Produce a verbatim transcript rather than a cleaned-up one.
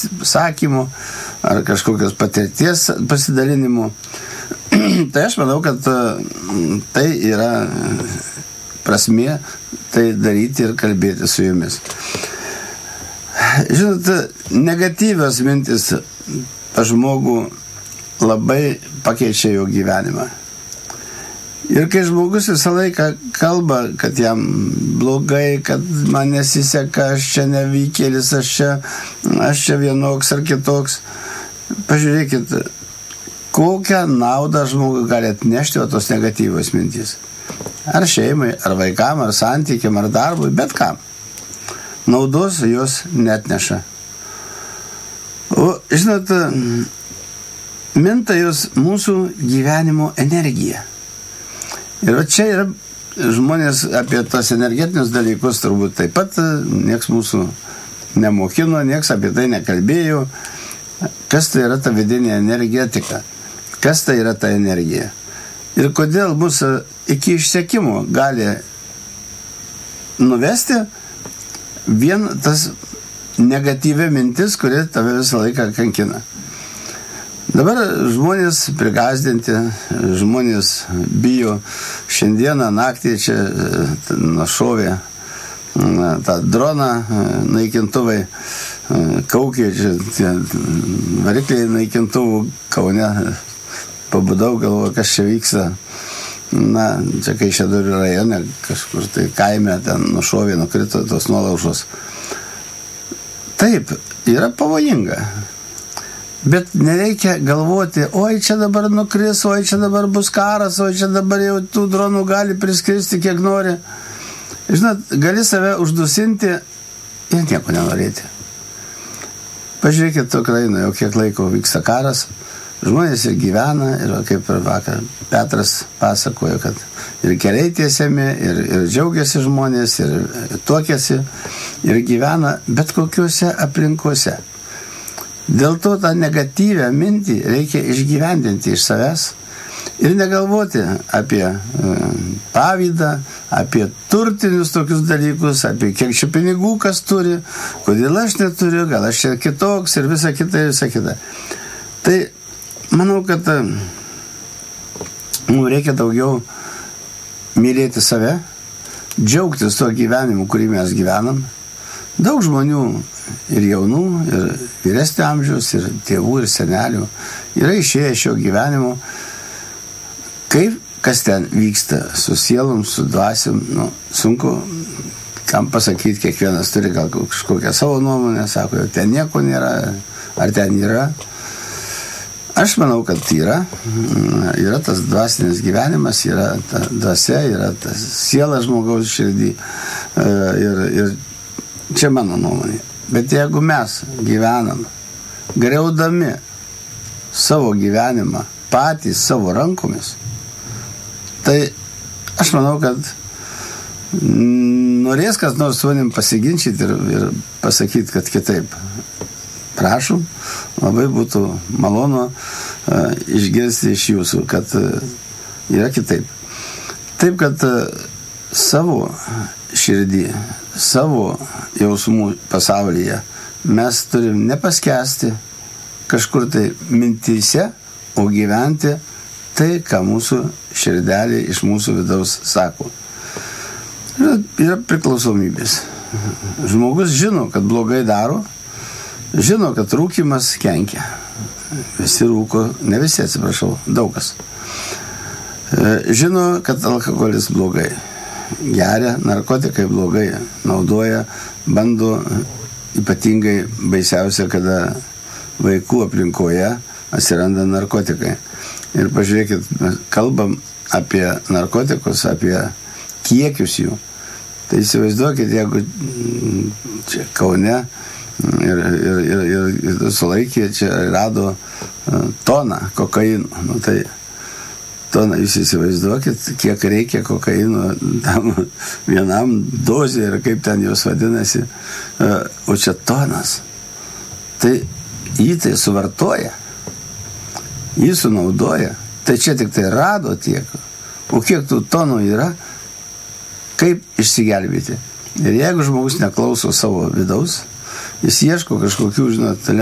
pasakymų ar kažkokios patirties pasidalinimų. Tai aš manau, kad tai yra prasmė tai daryti ir kalbėti su jumis. Žinote, negatyvios mintis žmogų labai pakeičia jo gyvenimą. Ir kai žmogus visą laiką kalba, kad jam blogai, kad man nesiseka, aš čia nevykėlis, aš čia, aš čia vienoks ar kitoks, pažiūrėkit, kokią naudą žmogui gali atnešti o tos negatyvios mintys. Ar šeimai, ar vaikam, ar santykiam, ar darbui, bet kam. Naudos jos netneša. O, žinot, minta jos mūsų gyvenimo energija. Ir va čia yra žmonės apie tas energetinius dalykus turbūt taip pat nieks mūsų nemokino, nieks apie tai nekalbėjo. Kas tai yra ta vidinė energetika? Kas tai yra ta energija? Ir kodėl mūsų iki išsekimo gali nuvesti vien tas negatyvia mintis, kuri tave visą laiką kankina. Dabar žmonės prigazdinti, žmonės bijo. Šiandieną naktį čia nušovė tą droną, naikintuvai, kaukė, čia varikliai naikintuvų Kaune. Pabudau, galvoju, kas čia vyksta. Na, čia Kaišiadorių rajone, kažkur tai kaime, ten nušovė, nukrito tos nuolaužos. Taip, yra pavojinga. Bet nereikia galvoti, oi čia dabar nukris, oi čia dabar bus karas, oi čia dabar jau tų dronų gali priskristi kiek nori. Žinot, gali save uždusinti ir nieko nenorėti. Pažiūrėkit, Ukrainoje jau kiek laiko vyksta karas. Žmonės ir gyvena, ir kaip ir vakar Petras pasakojo, kad ir keliai tiesiami, ir, ir džiaugiasi žmonės, ir tuokiasi, ir gyvena bet kokiuose aplinkose. Dėl to tą negatyvę mintį reikia išgyvendinti iš savęs ir negalvoti apie e, pavydą, apie turtinius tokius dalykus, apie kiek čia pinigų kas turi, kodėl aš neturiu, gal aš čia kitoks ir visa kita, visa kita. Tai manau, kad mums reikia daugiau mylėti save, džiaugtis tuo gyvenimu, kurį mes gyvenam. Daug žmonių ir jaunų, ir vyresnio amžiaus, ir tėvų, ir senelių yra išėję iš šio gyvenimo. Kaip, kas ten vyksta su sielom, su dvasiom, nu, sunku kam pasakyti, kiekvienas turi gal kažkokią savo nuomonę, sako, ten nieko nėra, ar ten yra. Aš manau, kad yra, yra tas dvasinis gyvenimas, yra ta dvasia, yra ta siela žmogaus širdį ir, ir čia mano nuomonė. Bet jeigu mes gyvenam, griaudami savo gyvenimą patys savo rankomis, tai aš manau, kad norės kas nors su manim pasiginčyti ir, ir pasakyti, kad kitaip. Prašom, labai būtų malonu uh, išgirsti iš jūsų, kad uh, yra kitaip. Taip, kad uh, savo širdį, savo jausmų pasaulyje mes turim nepaskesti kažkur tai mintyse, o gyventi tai, ką mūsų širdelė iš mūsų vidaus sako. Yra, yra priklausomybės. Žmogus žino, kad blogai daro, žino, kad rūkymas kenkia. Visi rūko, ne visi, atsiprašau, daugas. Žino, kad alkoholis blogai. Geria, narkotikai blogai. Naudoja, bando, ypatingai baisiausia, kada vaikų aplinkoje atsiranda narkotikai. Ir pažiūrėkit, kalbam apie narkotikus, apie kiekius jų. Tai įsivaizduokit, jeigu čia Kaune Ir, ir, ir, ir, ir sulaikė, čia rado toną kokaino. Nu, tai toną, jūs įsivaizduokit, kiek reikia kokaino tam vienam dozė ir kaip ten jos vadinasi. O čia tonas. Tai jį tai suvartoja, jį sunaudoja. Tai čia tik tai rado tiek. O kiek tų tonų yra, kaip išsigelbėti. Ir jeigu žmogus neklauso savo vidaus, jis ieško kažkokių, žinot,